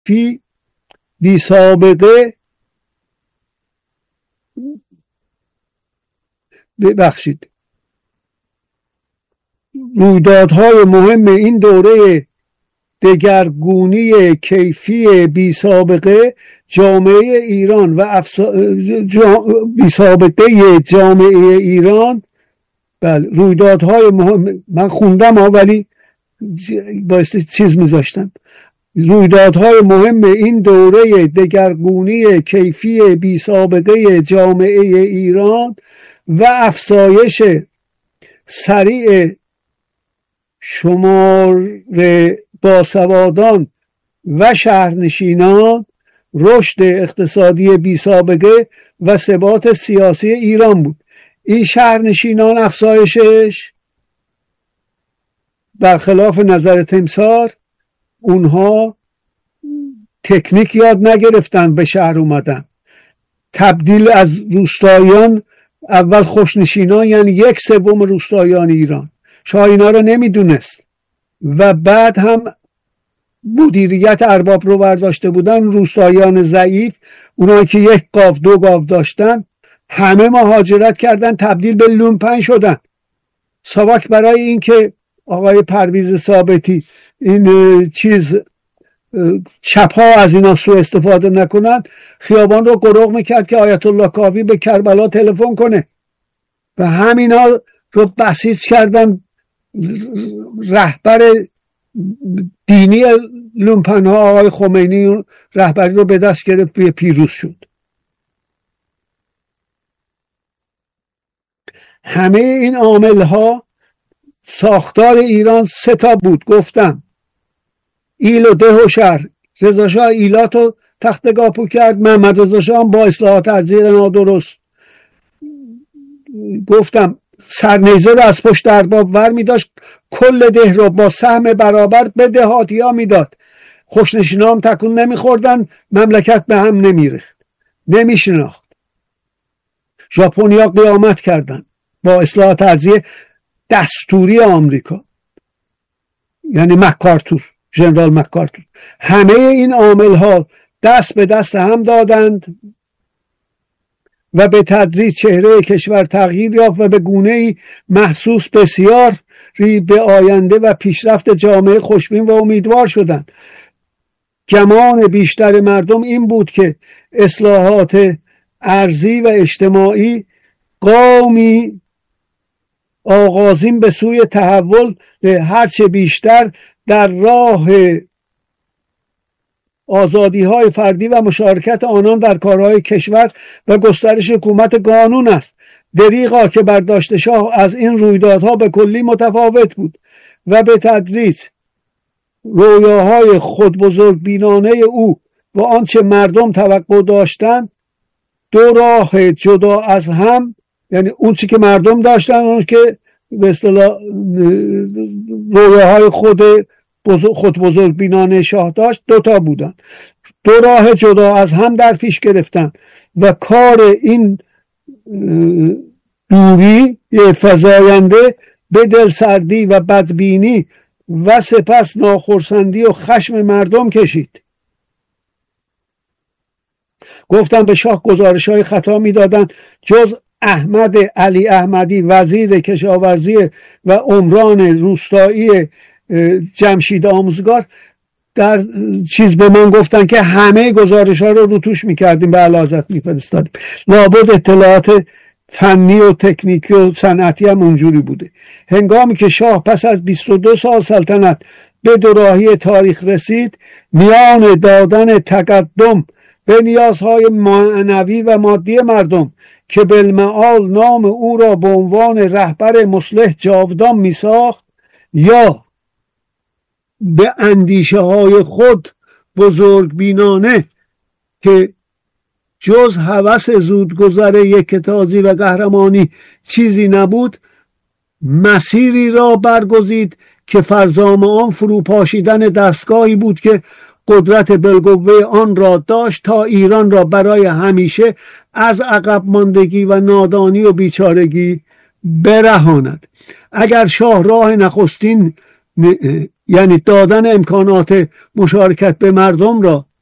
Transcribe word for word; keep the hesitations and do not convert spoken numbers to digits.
فی بی سابقه ببخشید رویدادهای مهم این دوره دگرگونی کیفی بی سابقه جامعه ایران و افسا... جا... بی سابقه جامعه ایران. بله رویدادهای مهم من خوندم ها ولی بایستی چیز میذاشتم. رویدادهای مهم این دوره دگرگونی کیفی بی سابقه جامعه ایران و افزایش سریع شمار باسوادان و شهرنشینان، رشد اقتصادی بی سابقه و ثبات سیاسی ایران بود. این شهرنشینان افزایشش برخلاف نظر تمسار اونها تکنیک یاد نگرفتن به شهر اومدن. تبدیل از روستاییان اول خوشنشینان یعنی یک سوم روستاییان ایران، شاه اینا رو نمیدونست و بعد هم مدیریت ارباب رو برداشته بودن. روستاییان ضعیف اونایی که یک گاو دو گاو داشتن همه مهاجرت کردن، تبدیل به لومپن شدن. ساواک برای این که آقای پرویز ثابتی این چیز چپ ها از اینا سوء استفاده نکنن، خیابان رو قرق میکرد که آیت الله کاوی به کربلا تلفن کنه و همینا رو بسیج کردن. رهبر دینی لومپن ها آقای خمینی رهبری رو به دست گرفت، پیروز شد. همه این عامل ها ساختار ایران سه تا بود گفتم: ایل و ده و شهر. رضا شاه ایلات رو تخت گاپو کرد، محمد رضا شاه با اصلاحات ارضی نادرست گفتم سرنیزه رو از پشت ارباب ور می داشت، کل ده رو با سهم برابر به دهاتی ها می داد. خوشنشینا هم تکون نمی خوردن، مملکت به هم نمی ریخت، نمی شناخت. ژاپنیا قیامت کردن با اصلاحات ارضی دستوری آمریکا، یعنی مکارتور، ژنرال مکارتور. همه این عامل ها دست به دست هم دادند و به تدریج چهره کشور تغییر یافت و به گونه‌ای محسوس بسیار به آینده و پیشرفت جامعه خوشبین و امیدوار شدند. گمان بیشتر مردم این بود که اصلاحات ارضی و اجتماعی قومی آغازین به سوی تحول هرچه بیشتر در راه آزادی های فردی و مشارکت آنان در کارهای کشور و گسترش حکومت قانون است. دریغا که برداشت شاه از این رویدادها به کلی متفاوت بود و به تدریج رویاهای خود بزرگ بینانه او و آنچه مردم توقع داشتند دو راه جدا از هم، یعنی اون چی که مردم داشتن، اون که به اصطلاح رویاهای خود بزرگ خود بزرگ بینانه شاه داشت، دوتا بودن. دو راه جدا از هم در پیش گرفتن و کار این دوری فزاینده به دلسردی و بدبینی و سپس ناخرسندی و خشم مردم کشید. گفتم به شاه گزارش های خطا می دادن. جز احمد علی احمدی وزیر کشاورزی و عمران روستایی جمشید آموزگار در چیز به من گفتن که همه گزارش ها رو رو توش میکردیم، به اعلیحضرت میفرستادیم. لابد اطلاعات فنی و تکنیکی و صنعتی هم اونجوری بوده. هنگامی که شاه پس از بیست و دو سال سلطنت به دوراهی تاریخ رسید، میان دادن تقدم به نیازهای معنوی و مادی مردم که بالمعال نام او را به عنوان رهبر مصلح جاودان میساخت، یا به اندیشه های خود بزرگ بینانه که جز هوس زودگذر یک تازی و قهرمانی چیزی نبود، مسیری را برگزید که فرزام آن فروپاشیدن دستگاهی بود که قدرت بالقوه آن را داشت تا ایران را برای همیشه از عقب ماندگی و نادانی و بیچارگی برهاند. اگر شاه راه نخستین یعنی دادن امکانات مشارکت به مردم را